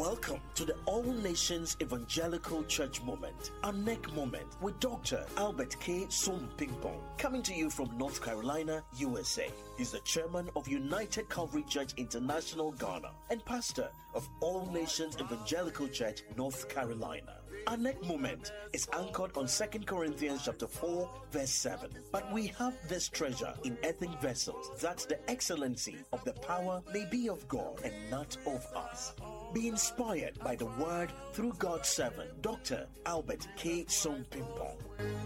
Welcome to the All Nations Evangelical Church Moment, our neck moment with Dr. Albert K. Som-Pimpong, coming to you from North Carolina, USA. He's the chairman of United Calvary Church International, Ghana, and pastor of All Nations Evangelical Church, North Carolina. Our neck moment is anchored on 2 Corinthians chapter 4, verse 7. But we have this treasure in earthen vessels, that the excellency of the power may be of God and not of us. Be inspired by the word through God's servant, Dr. Albert K. Som-Pimpong.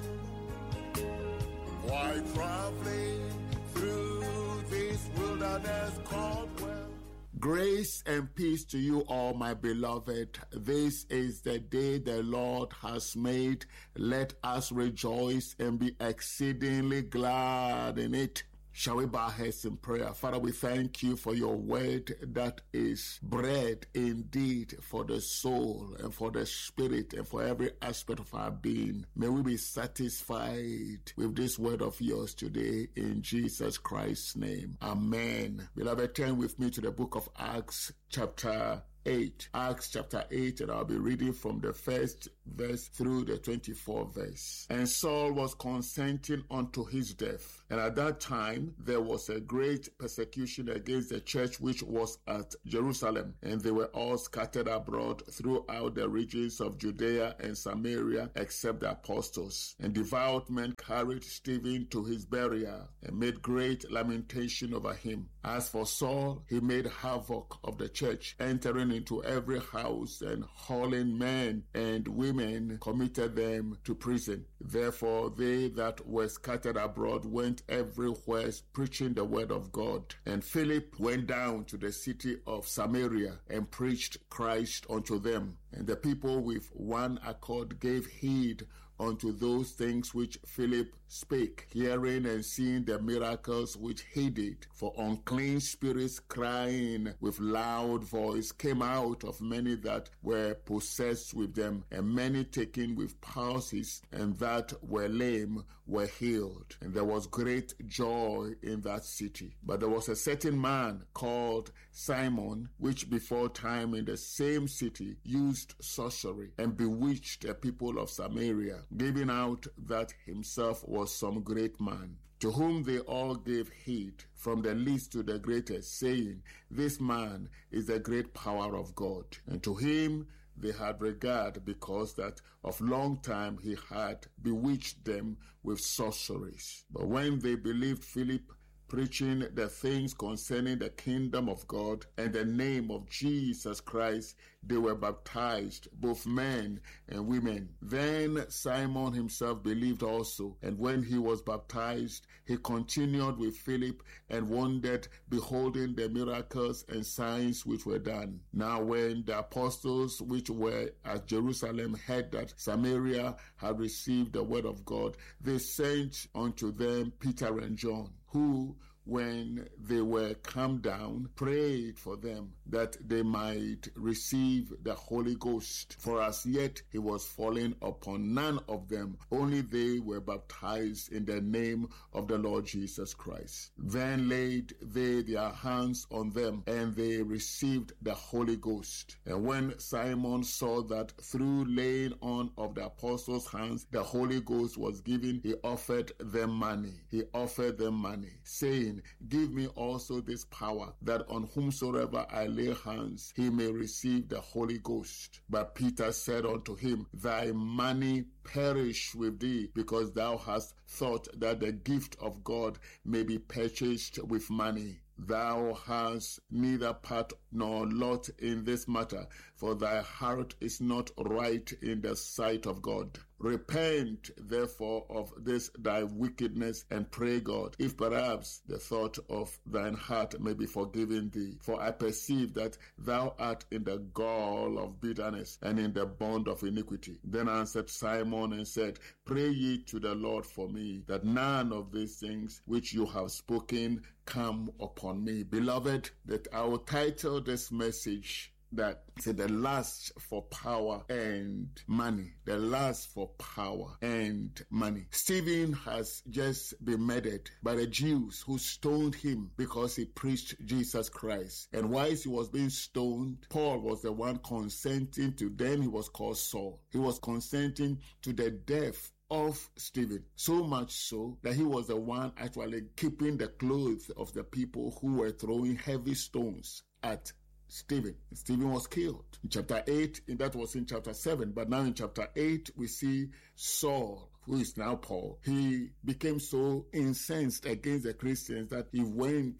Why traveling through this wilderness called well? Grace and peace to you all, my beloved. This is the day the Lord has made. Let us rejoice and be exceedingly glad in it. Shall we bow our heads in prayer? Father, we thank you for your word that is bread indeed for the soul and for the spirit and for every aspect of our being. May we be satisfied with this word of yours today in Jesus Christ's name. Amen. Beloved, turn with me to the book of Acts chapter 8. Acts chapter 8, and I'll be reading from the first verse through the 24th verse. And Saul was consenting unto his death. And at that time, there was a great persecution against the church which was at Jerusalem. And they were all scattered abroad throughout the regions of Judea and Samaria, except the apostles. And devout men carried Stephen to his burial and made great lamentation over him. As for Saul, he made havoc of the church, entering into every house and hauling men and women, committed them to prison. Therefore they that were scattered abroad went everywhere preaching the word of God. And Philip went down to the city of Samaria and preached Christ unto them. And the people with one accord gave heed unto those things which Philip spake, hearing and seeing the miracles which he did. For unclean spirits crying with loud voice came out of many that were possessed with them, and many taken with palsies, and that were lame were healed. And there was great joy in that city. But there was a certain man called Simon, which before time in the same city used sorcery, and bewitched the people of Samaria, giving out that himself was some great man, to whom they all gave heed, from the least to the greatest, saying, This man is the great power of God. And to him they had regard, because that of long time he had bewitched them with sorceries. But when they believed Philip preaching the things concerning the kingdom of God and the name of Jesus Christ, they were baptized, both men and women. Then Simon himself believed also, and when he was baptized, he continued with Philip and wondered, beholding the miracles and signs which were done. Now when the apostles which were at Jerusalem heard that Samaria had received the word of God, they sent unto them Peter and John, who, when they were come down, prayed for them that they might receive the Holy Ghost. For as yet he was fallen upon none of them, only they were baptized in the name of the Lord Jesus Christ. Then laid they their hands on them, and they received the Holy Ghost. And when Simon saw that through laying on of the apostles' hands the Holy Ghost was given, he offered them money, saying, Give me also this power, that on whomsoever I lay hands, he may receive the Holy Ghost. But Peter said unto him, Thy money perish with thee, because thou hast thought that the gift of God may be purchased with money. Thou hast neither part nor lot in this matter, for thy heart is not right in the sight of God. Repent, therefore, of this thy wickedness, and pray God, if perhaps the thought of thine heart may be forgiven thee. For I perceive that thou art in the gall of bitterness, and in the bond of iniquity. Then answered Simon and said, Pray ye to the Lord for me, that none of these things which you have spoken come upon me. Beloved, that I will title this message, that the lust for power and money. The lust for power and money. Stephen has just been murdered by the Jews who stoned him because he preached Jesus Christ. And whilst he was being stoned, Paul was the one consenting to, then he was called Saul. He was consenting to the death of Stephen, so much so that he was the one actually keeping the clothes of the people who were throwing heavy stones at Stephen. Stephen was killed. In chapter 8, and that was in chapter 7, but now in chapter 8, we see Saul, who is now Paul. He became so incensed against the Christians that he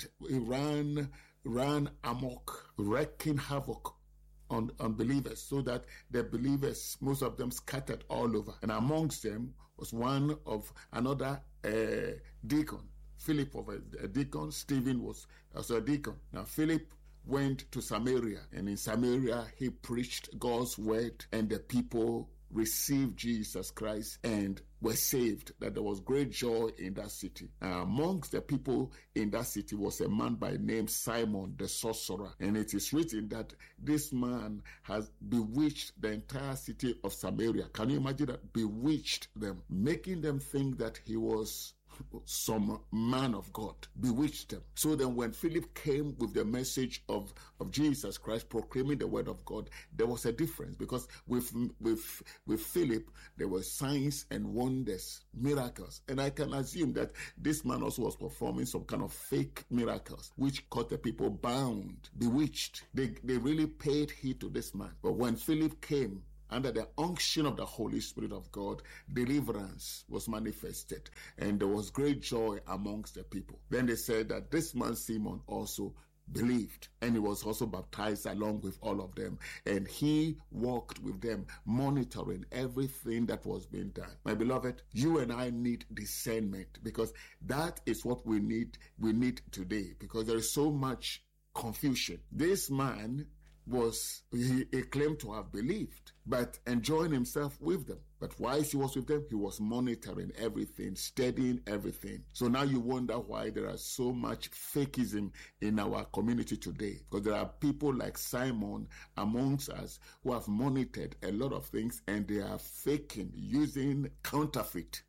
ran amok, wreaking havoc on believers, so that the believers, most of them scattered all over. And amongst them was another deacon. Philip was a deacon. Stephen was also a deacon. Now Philip went to Samaria, and in Samaria he preached God's word, and the people received Jesus Christ and were saved. That there was great joy in that city. Amongst the people in that city was a man by name Simon the sorcerer, and it is written that this man has bewitched the entire city of Samaria. Can you imagine that? Bewitched them, making them think that he was some man of God, bewitched them. So then when Philip came with the message of Jesus Christ, proclaiming the word of God, there was a difference, because with Philip there were signs and wonders, miracles, and I can assume that this man also was performing some kind of fake miracles which caught the people bound, bewitched. They really paid heed to this man. But when Philip came, under the unction of the Holy Spirit of God, deliverance was manifested, and there was great joy amongst the people. Then they said that this man Simon also believed, and he was also baptized along with all of them, and he walked with them, monitoring everything that was being done. My beloved, you and I need discernment, because that is what we need today, because there is so much confusion. This man he claimed to have believed, but enjoying himself with them. But whilst he was with them, he was monitoring everything, studying everything. So now you wonder why there are so much fakeism in our community today. Because there are people like Simon amongst us who have monitored a lot of things, and they are faking, using counterfeit,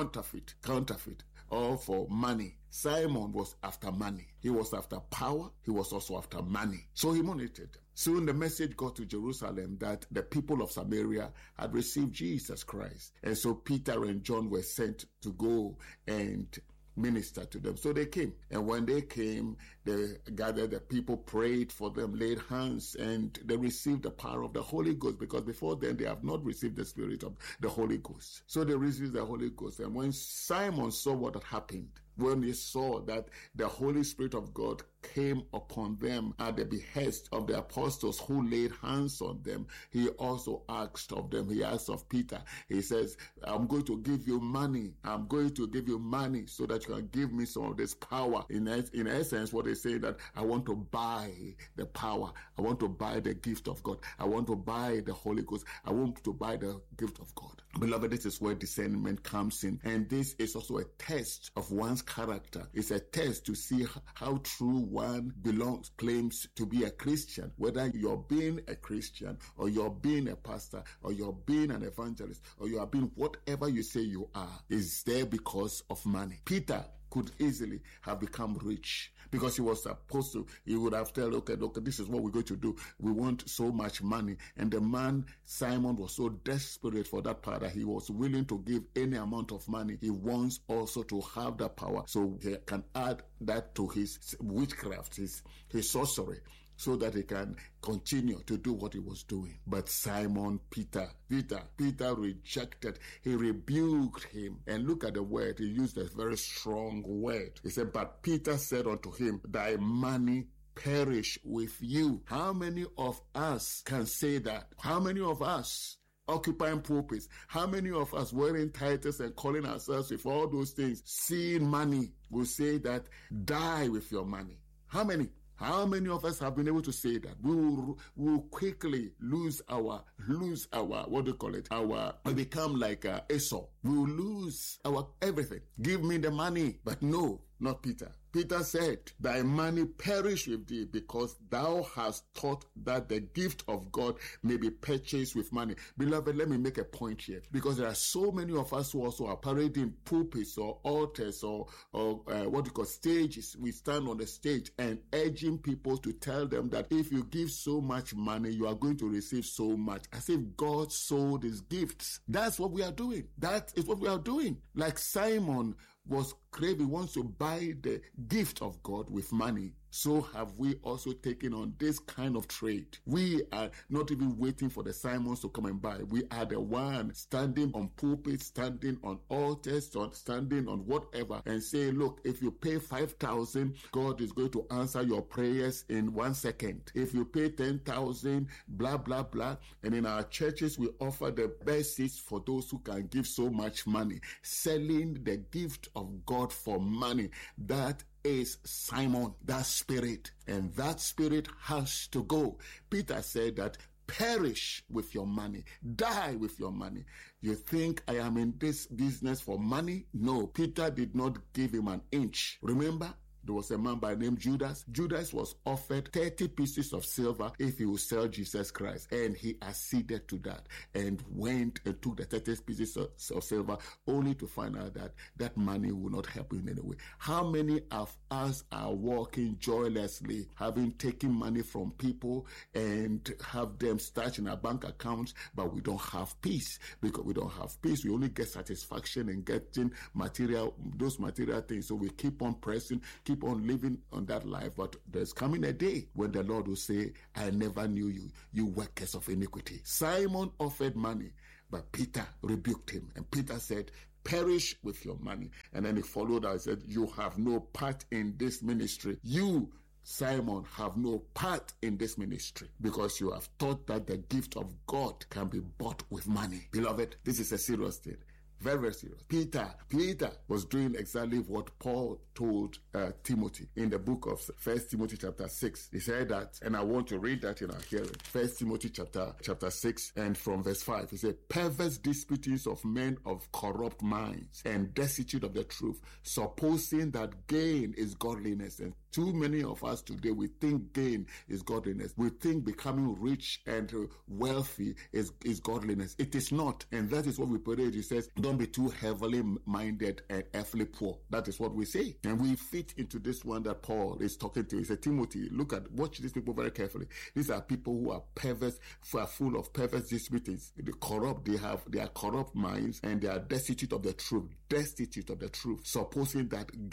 all for money. Simon was after money. He was after power. He was also after money. So he monitored them. Soon the message got to Jerusalem that the people of Samaria had received Jesus Christ. And so Peter and John were sent to go and minister to them. So they came. And when they came, they gathered the people, prayed for them, laid hands, and they received the power of the Holy Ghost, because before then they have not received the Spirit of the Holy Ghost. So they received the Holy Ghost. And when Simon saw what had happened, when he saw that the Holy Spirit of God came upon them at the behest of the apostles who laid hands on them, he also asked of them. He asked of Peter. He says, I'm going to give you money. I'm going to give you money so that you can give me some of this power. In essence, what they say, that I want to buy the power. I want to buy the gift of God. I want to buy the Holy Ghost. I want to buy the gift of God. Beloved, this is where discernment comes in. And this is also a test of one's character. It's a test to see how true one claims to be a Christian, whether you're being a Christian, or you're being a pastor, or you're being an evangelist, or you are being whatever you say you are, is there because of money. Peter could easily have become rich because he was supposed to. He would have told, okay, this is what we're going to do. We want so much money. And the man, Simon, was so desperate for that power that he was willing to give any amount of money. He wants also to have that power, so he can add that to his witchcraft, his sorcery, so that he can continue to do what he was doing. But Peter rejected. He rebuked him. And look at the word. He used a very strong word. He said, but Peter said unto him, thy money perish with you. How many of us can say that? How many of us occupying pulpits? How many of us wearing titles and calling ourselves with all those things, seeing money, will say that, die with your money? How many? How many of us have been able to say that? We will quickly lose our, we become like Esau. We will lose our everything. Give me the money. But no, not Peter. Peter said, thy money perish with thee, because thou hast thought that the gift of God may be purchased with money. Beloved, let me make a point here, because there are so many of us who also are parading pulpits or altars or what you call stages. We stand on the stage and urging people to tell them that if you give so much money, you are going to receive so much, as if God sold his gifts. That's what we are doing. That is what we are doing. Like Simon was craving, wants to buy the gift of God with money. So have we also taken on this kind of trade. We are not even waiting for the Simons to come and buy. We are the one standing on pulpits, standing on altars, standing on whatever, and say, look, if you pay 5,000, God is going to answer your prayers in 1 second. If you pay 10,000, blah, blah, blah. And in our churches, we offer the best seats for those who can give so much money. Selling the gift of God for money. That is Simon, that spirit. And that spirit has to go. Peter said that perish with your money, die with your money. You think I am in this business for money? No, Peter did not give him an inch. Remember? There was a man by the name Judas. Judas was offered 30 pieces of silver if he would sell Jesus Christ. And he acceded to that and went and took the 30 pieces of silver, only to find out that that money will not help him in any way. How many of us are walking joylessly, having taken money from people and have them stashed in our bank accounts, but we don't have peace? Because we don't have peace, we only get satisfaction in getting those material things. So we keep on pressing, keep on living on that life. But there's coming a day when the Lord will say, I never knew you, you workers of iniquity. Simon offered money, but Peter rebuked him. And Peter said, perish with your money. And then he followed and said, you have no part in this ministry. You, Simon, have no part in this ministry, because you have thought that the gift of God can be bought with money. Beloved, this is a serious thing. Very, very serious. Peter was doing exactly what Paul told Timothy in the book of 1 Timothy chapter 6. He said that, and I want to read that in our hearing. 1 Timothy chapter 6 and from verse 5. He said, perverse disputings of men of corrupt minds and destitute of the truth, supposing that gain is godliness. And too many of us today, we think gain is godliness. We think becoming rich and wealthy is godliness. It is not. And that is what we pray. He says, don't be too heavily minded and earthly poor. That is what we say. And we fit into this one that Paul is talking to. He said, Timothy, watch these people very carefully. These are people who are perverse, who are full of perverse disputings. They are corrupt minds, and they are destitute of the truth. Supposing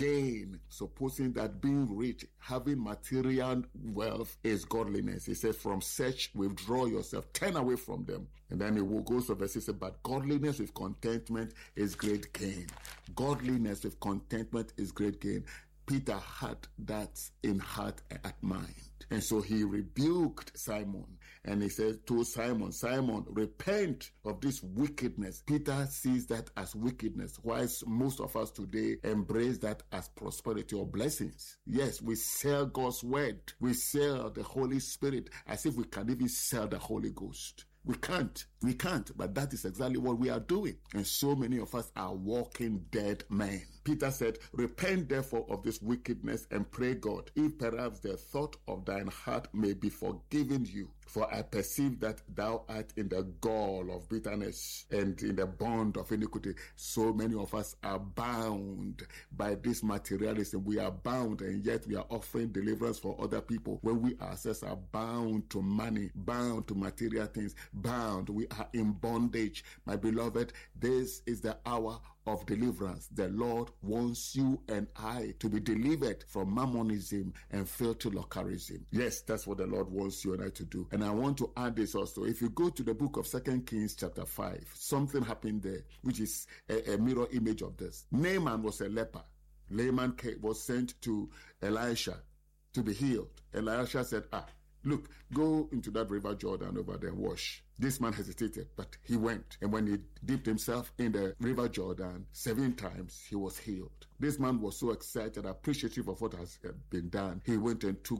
that being rich, having material wealth is godliness. He says, from such withdraw yourself, turn away from them. And then it will go to verse 6, but godliness with contentment is great gain. Godliness with contentment is great gain. Peter had that in heart and at mind. And so he rebuked Simon. And he said to Simon, repent of this wickedness. Peter sees that as wickedness, whilst most of us today embrace that as prosperity or blessings. Yes, we sell God's word. We sell the Holy Spirit as if we can even sell the Holy Ghost. We can't, but that is exactly what we are doing. And so many of us are walking dead men. Peter said, repent therefore of this wickedness and pray God, if perhaps the thought of thine heart may be forgiven you. For I perceive that thou art in the gall of bitterness and in the bond of iniquity. So many of us are bound by this materialism. We are bound, and yet we are offering deliverance for other people when we ourselves are bound to money, bound to material things, bound. We are in bondage. My beloved, this is the hour of deliverance. The Lord wants you and I to be delivered from mammonism and filthy lucreism. Yes, that's what the Lord wants you and I to do. And I want to add this also. If you go to the book of 2 Kings chapter 5, something happened there, which is a mirror image of this. Naaman was a leper. Naaman was sent to Elisha to be healed. Elisha said, look, go into that river Jordan over there and wash. This man hesitated, but he went. And when he dipped himself in the river Jordan 7 times, he was healed. This man was so excited, appreciative of what has been done. He went and took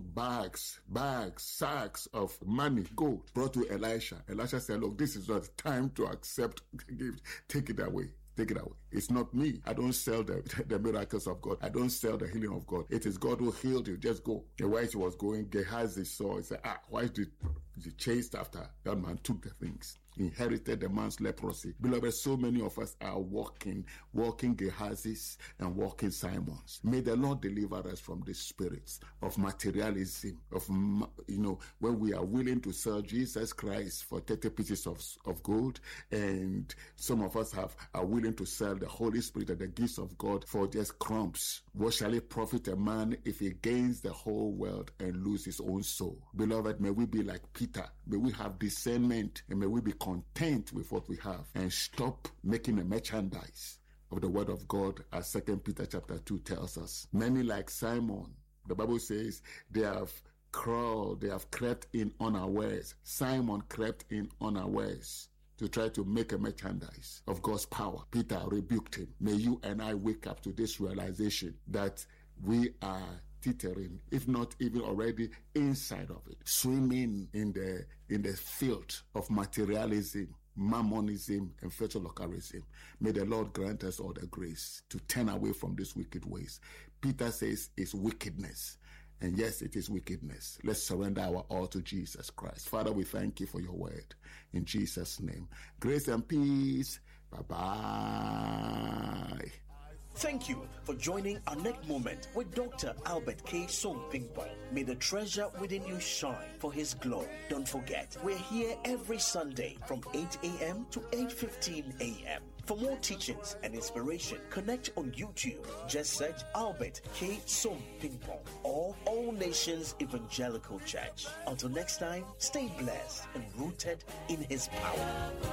sacks of money, gold, brought to Elisha. Elisha said, look, this is not time to accept the gift. Take it away. Take it away. It's not me. I don't sell the miracles of God. I don't sell the healing of God. It is God who healed you. Just go. And while she was going, Gehazi saw. He said, why did he chased after that man? Took the things. Inherited the man's leprosy. Beloved, so many of us are walking Gehazis and walking Simons. May the Lord deliver us from the spirits of materialism, of, when we are willing to sell Jesus Christ for 30 pieces of gold, and some of us are willing to sell the Holy Spirit and the gifts of God for just crumbs. What shall it profit a man if he gains the whole world and lose his own soul? Beloved, may we be like Peter. May we have discernment, and may we be content with what we have and stop making a merchandise of the word of God, as 2 Peter chapter 2 tells us. Many like Simon, the Bible says, they have crawled, they have crept in unawares. Simon crept in unawares to try to make a merchandise of God's power. Peter rebuked him. May you and I wake up to this realization that we are teetering, if not even already inside of it, swimming in the field of materialism, mammonism, and philocalism. May the Lord grant us all the grace to turn away from these wicked ways. Peter says it's wickedness. And yes, it is wickedness. Let's surrender our all to Jesus Christ. Father, we thank you for your word. In Jesus' name. Grace and peace. Bye-bye. Thank you for joining our next moment with Dr. Albert K. Sompingpong. May the treasure within you shine for his glory. Don't forget, we're here every Sunday from 8 a.m. to 8:15 a.m. For more teachings and inspiration, connect on YouTube. Just search Albert K. Sompingpong or All Nations Evangelical Church. Until next time, stay blessed and rooted in his power.